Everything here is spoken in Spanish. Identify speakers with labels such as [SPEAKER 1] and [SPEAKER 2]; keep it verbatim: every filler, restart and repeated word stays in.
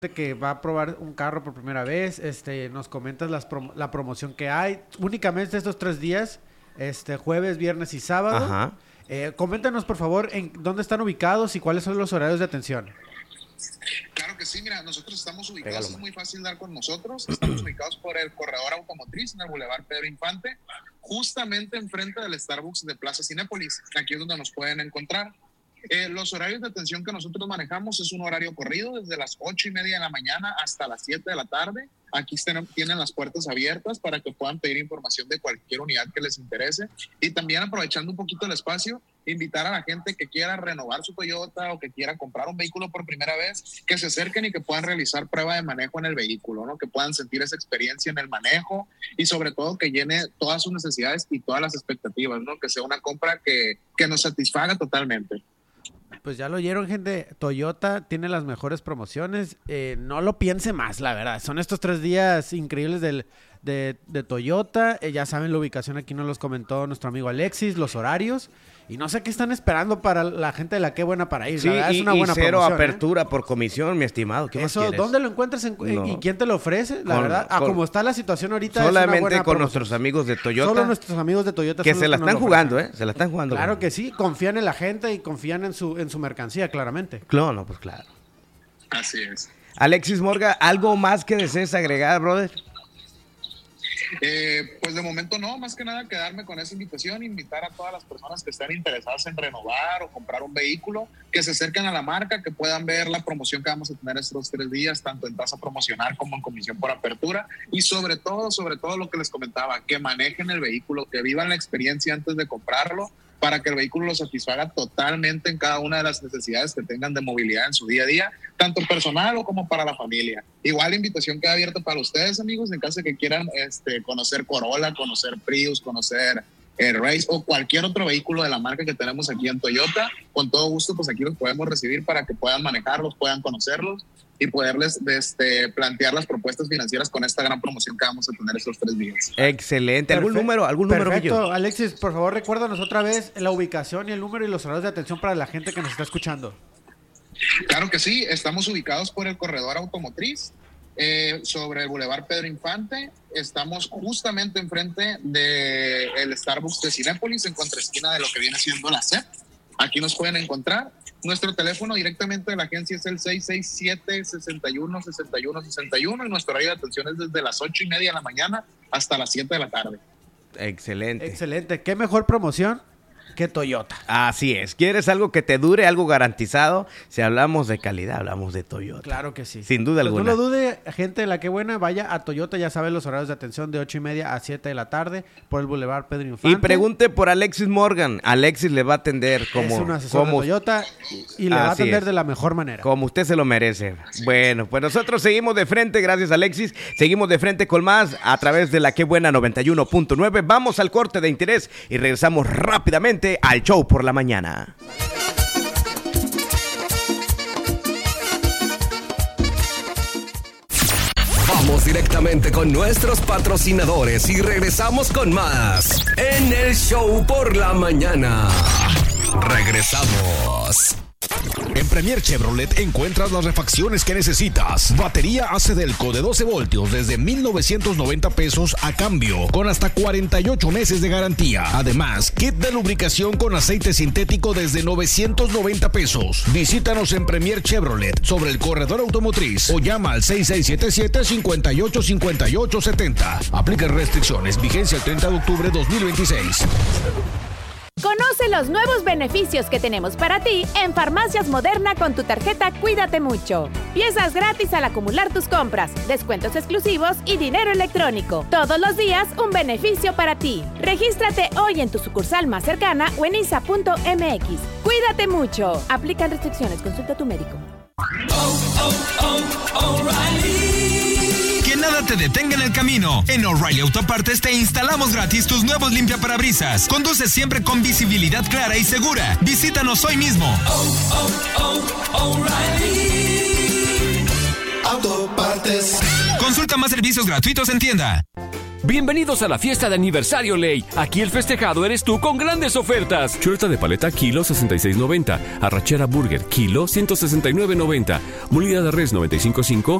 [SPEAKER 1] que va a probar un carro por primera vez, este, nos comentas las prom- la promoción que hay, únicamente estos tres días, este, jueves, viernes y sábado.
[SPEAKER 2] Ajá.
[SPEAKER 1] Eh, coméntanos por favor en dónde están ubicados y cuáles son los horarios de atención.
[SPEAKER 3] Claro que sí, mira, nosotros estamos ubicados,
[SPEAKER 2] Pégalo,
[SPEAKER 3] es muy fácil dar con nosotros, estamos ubicados por el corredor automotriz en el Boulevard Pedro Infante, justamente enfrente del Starbucks de Plaza Cinépolis, aquí es donde nos pueden encontrar. Eh, los horarios de atención que nosotros manejamos es un horario corrido desde las ocho y media de la mañana hasta las siete de la tarde. Aquí tienen, tienen las puertas abiertas para que puedan pedir información de cualquier unidad que les interese. Y también, aprovechando un poquito el espacio, invitar a la gente que quiera renovar su Toyota o que quiera comprar un vehículo por primera vez, que se acerquen y que puedan realizar prueba de manejo en el vehículo, ¿no? Que puedan sentir esa experiencia en el manejo y sobre todo que llene todas sus necesidades y todas las expectativas, ¿no? Que sea una compra que, que nos satisfaga totalmente.
[SPEAKER 1] Pues ya lo oyeron, gente. Toyota tiene las mejores promociones. Eh, no lo piense más, la verdad. Son estos tres días increíbles del, de, de Toyota. Eh, ya saben la ubicación, aquí nos los comentó nuestro amigo Alexis, los horarios. Y no sé qué están esperando para la gente de la Qué Buena para ir.
[SPEAKER 2] Sí,
[SPEAKER 1] la verdad,
[SPEAKER 2] y,
[SPEAKER 1] es una
[SPEAKER 2] y
[SPEAKER 1] buena
[SPEAKER 2] cero
[SPEAKER 1] promoción,
[SPEAKER 2] apertura, ¿eh? Por comisión, mi estimado. ¿Qué más
[SPEAKER 1] Eso,
[SPEAKER 2] quieres?
[SPEAKER 1] ¿dónde lo encuentras en,
[SPEAKER 2] No.
[SPEAKER 1] y quién te lo ofrece? La
[SPEAKER 2] Con-
[SPEAKER 1] verdad, ah,
[SPEAKER 2] con-
[SPEAKER 1] como está la situación ahorita,
[SPEAKER 2] Solamente
[SPEAKER 1] es una buena
[SPEAKER 2] con
[SPEAKER 1] promoción.
[SPEAKER 2] nuestros amigos de Toyota.
[SPEAKER 1] Solo nuestros amigos de Toyota
[SPEAKER 2] que
[SPEAKER 1] son
[SPEAKER 2] se
[SPEAKER 1] los
[SPEAKER 2] la
[SPEAKER 1] nos
[SPEAKER 2] están
[SPEAKER 1] lo
[SPEAKER 2] jugando,
[SPEAKER 1] ofrecen.
[SPEAKER 2] ¿eh? Se la están jugando.
[SPEAKER 1] Claro
[SPEAKER 2] bien.
[SPEAKER 1] que sí, confían en la gente y confían en su, en su mercancía, claramente.
[SPEAKER 2] Claro, no, pues claro.
[SPEAKER 3] Así es.
[SPEAKER 2] Alexis Morga, ¿algo más que desees agregar, brother?
[SPEAKER 3] Eh, pues de momento no, más que nada quedarme con esa invitación, invitar a todas las personas que estén interesadas en renovar o comprar un vehículo, que se acerquen a la marca, que puedan ver la promoción que vamos a tener estos tres días, tanto en tasa promocional como en comisión por apertura, y sobre todo, sobre todo lo que les comentaba, que manejen el vehículo, que vivan la experiencia antes de comprarlo, para que el vehículo los satisfaga totalmente en cada una de las necesidades que tengan de movilidad en su día a día, tanto personal o como para la familia. Igual la invitación queda abierta para ustedes, amigos, en caso de que quieran este, conocer Corolla, conocer Prius, conocer eh, Race o cualquier otro vehículo de la marca que tenemos aquí en Toyota. Con todo gusto, pues aquí los podemos recibir para que puedan manejarlos, puedan conocerlos y poderles este, plantear las propuestas financieras con esta gran promoción que vamos a tener estos tres días.
[SPEAKER 2] Excelente. ¿Algún
[SPEAKER 1] Perfecto.
[SPEAKER 2] número? ¿Algún número,
[SPEAKER 1] Perfecto,
[SPEAKER 2] Guillo?
[SPEAKER 1] Alexis, por favor, recuérdanos otra vez la ubicación y el número y los horarios de atención para la gente que nos está escuchando.
[SPEAKER 3] Claro que sí, estamos ubicados por el corredor automotriz, eh, sobre el Boulevard Pedro Infante. Estamos justamente enfrente del Starbucks de Cinépolis, en contraesquina de lo que viene siendo la C E P. Aquí nos pueden encontrar. Nuestro teléfono directamente de la agencia es el seis seis siete, seis uno, seis uno, seis uno y nuestro horario de atención es desde las ocho y media de la mañana hasta las siete de la tarde.
[SPEAKER 2] Excelente.
[SPEAKER 1] Excelente. ¿Qué mejor promoción que Toyota?
[SPEAKER 2] Así es. ¿Quieres algo que te dure, algo garantizado? Si hablamos de calidad, hablamos de Toyota.
[SPEAKER 1] Claro que sí.
[SPEAKER 2] Sin duda
[SPEAKER 1] Pues
[SPEAKER 2] alguna.
[SPEAKER 1] no lo dude, gente de la que buena, vaya a Toyota, ya saben los horarios de atención de ocho y media a siete de la tarde por el Boulevard Pedro Infante.
[SPEAKER 2] Y pregunte por Alexis Morgan. Alexis le va a atender como,
[SPEAKER 1] es un asesor
[SPEAKER 2] como,
[SPEAKER 1] de Toyota y, y le va a
[SPEAKER 2] Así
[SPEAKER 1] atender
[SPEAKER 2] es.
[SPEAKER 1] de la mejor manera.
[SPEAKER 2] como usted se lo merece. Bueno, pues nosotros seguimos de frente, gracias Alexis. Seguimos de frente con más a través de la Qué Buena noventa y uno punto nueve. Vamos al corte de interés y regresamos rápidamente al show por la mañana.
[SPEAKER 4] Vamos directamente con nuestros patrocinadores y regresamos con más en el show por la mañana. Regresamos.
[SPEAKER 5] En Premier Chevrolet encuentras las refacciones que necesitas. Batería A C Delco de doce voltios desde mil novecientos noventa pesos a cambio, con hasta cuarenta y ocho meses de garantía. Además, kit de lubricación con aceite sintético desde novecientos noventa pesos. Visítanos en Premier Chevrolet sobre el corredor automotriz o llama al seis seis siete siete, cinco ocho cinco ocho siete cero. Aplican restricciones. Vigencia el treinta de octubre de dos mil veintiséis.
[SPEAKER 6] Conoce los nuevos beneficios que tenemos para ti en Farmacias Moderna con tu tarjeta Cuídate Mucho. Piezas gratis al acumular tus compras, descuentos exclusivos y dinero electrónico. Todos los días un beneficio para ti. Regístrate hoy en tu sucursal más cercana o en I S A punto M X. Cuídate mucho. Aplican restricciones. Consulta a tu médico.
[SPEAKER 7] Oh, oh, oh, O'Reilly. Que nada te detenga en el camino. En O'Reilly Autopartes te instalamos gratis tus nuevos limpiaparabrisas. Conduce siempre con visibilidad clara y segura. Visítanos hoy mismo. Oh, oh, oh, O'Reilly Autopartes. Consulta más servicios gratuitos en tienda.
[SPEAKER 8] Bienvenidos a la fiesta de aniversario Ley. Aquí el festejado eres tú con grandes ofertas. Chuleta de paleta kilo sesenta y seis noventa. Arrachera burger kilo ciento sesenta y nueve noventa. Molida de res noventa y cinco punto cinco